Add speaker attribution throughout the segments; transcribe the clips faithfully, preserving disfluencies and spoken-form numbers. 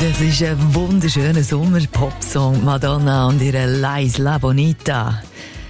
Speaker 1: Das ist ein wunderschöner Sommer-Pop-Song, Madonna und ihre Leise La Bonita.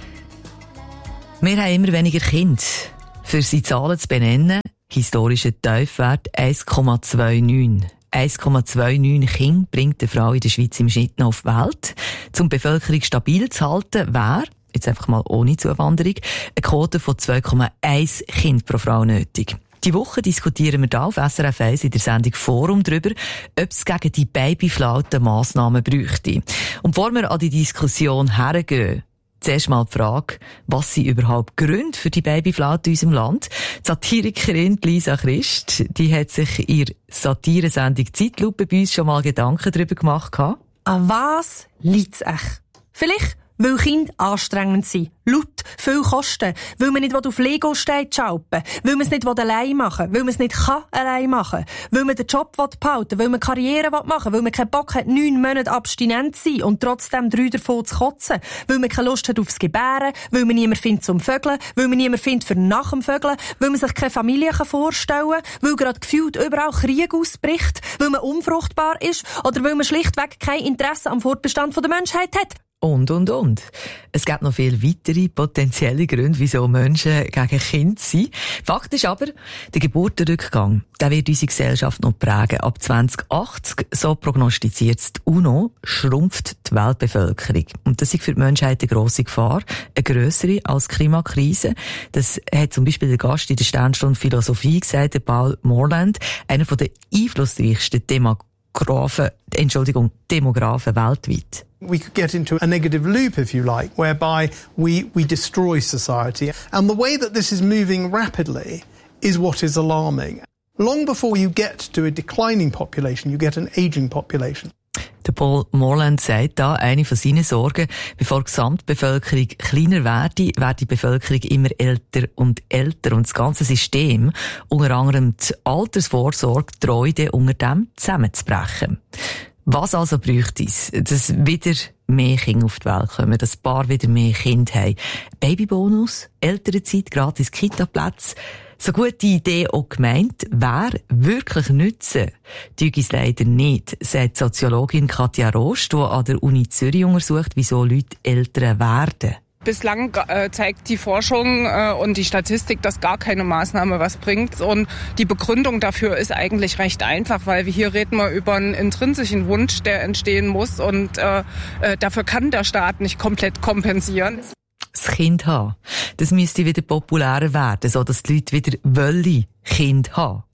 Speaker 1: Wir haben immer weniger Kinder. Für sie Zahlen zu benennen, historischer Tiefwert eins Komma neunundzwanzig. eins Komma neunundzwanzig Kinder bringt eine Frau in der Schweiz im Schnitt noch auf die Welt. Um die Bevölkerung stabil zu halten, wäre, jetzt einfach mal ohne Zuwanderung, eine Quote von zwei Komma eins Kind pro Frau nötig. Die Woche diskutieren wir hier auf S R F eins in der Sendung Forum darüber, ob es gegen die Babyflaute Massnahmen bräuchte. Und bevor wir an die Diskussion hergehen, zuerst mal die Frage, was sind überhaupt Gründe für die Babyflaute in unserem Land? Die Satirikerin Lisa Christ, die hat sich in ihrer Satiresendung Zeitlupe bei uns schon mal Gedanken darüber gemacht.
Speaker 2: An was liegt es echt? Vielleicht, weil Kinder anstrengend sind, laut, viel kosten, weil man nicht auf Lego steht schalpen, weil man es nicht allein machen will, weil man es nicht kann allein machen, weil man den Job behalten will, weil man Karriere machen will, weil man keinen Bock hat, neun Monate abstinent zu sein und trotzdem drei davon zu kotzen, weil man keine Lust hat aufs Gebären, weil man niemand findet zum Vögeln, weil man niemand findet für nach dem Vögeln, weil man sich keine Familie vorstellen kann, weil gerade gefühlt überall Krieg ausbricht, weil man unfruchtbar ist oder weil man schlichtweg kein Interesse am Fortbestand der Menschheit hat.
Speaker 1: Und, und, und. Es gibt noch viele weitere potenzielle Gründe, wieso Menschen gegen Kinder sind. Fakt ist aber, der Geburtenrückgang, der wird unsere Gesellschaft noch prägen. Ab zwanzig achtzig, so prognostiziert die UNO, schrumpft die Weltbevölkerung. Und das ist für die Menschheit eine grosse Gefahr, eine grössere als die Klimakrise. Das hat zum Beispiel der Gast in der Sternstunde Philosophie gesagt, der Paul Morland, einer der einflussreichsten Demografen, Entschuldigung, Demografen weltweit.
Speaker 3: We could get into a negative loop, if you like, whereby we, we destroy society. And the way that this is moving rapidly is what is alarming. Long before you get to a declining population, you get an aging population.
Speaker 1: Der Paul Morland sagt da, eine von seinen Sorgen, bevor die Gesamtbevölkerung kleiner werde, wird die Bevölkerung immer älter und älter. Und das ganze System, unter anderem die Altersvorsorge, droht unter dem zusammenzubrechen. Was also bräuchte es, dass wieder mehr Kinder auf die Welt kommen, dass ein Paar wieder mehr Kinder haben? Babybonus, Elternzeit, gratis Kita-Plätze. So gute Idee auch gemeint, wer wirklich nützen, tue es leider nicht, sagt Soziologin Katja Rost, die an der Uni Zürich untersucht, wieso Leute älter werden.
Speaker 4: Bislang äh, zeigt die Forschung äh, und die Statistik, dass gar keine Maßnahme was bringt. Und die Begründung dafür ist eigentlich recht einfach, weil wir hier reden wir über einen intrinsischen Wunsch, der entstehen muss. Und äh, äh, dafür kann der Staat nicht komplett kompensieren.
Speaker 1: Das Kind haben, das müsste wieder populärer werden, so dass die Leute wieder wollen Kind haben.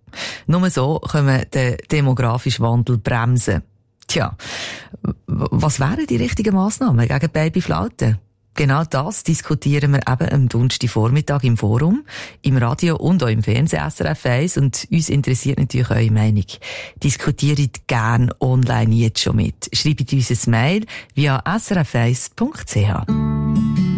Speaker 1: Nur so können wir den demografischen Wandel bremsen. Tja, was wären die richtigen Massnahmen gegen Babyflaute? Genau das diskutieren wir eben am Donnerstagvormittag im Forum, im Radio und auch im Fernsehen S R F eins. Und uns interessiert natürlich eure Meinung. Diskutiert gerne online jetzt schon mit. Schreibt uns ein Mail via s r f eins punkt c h.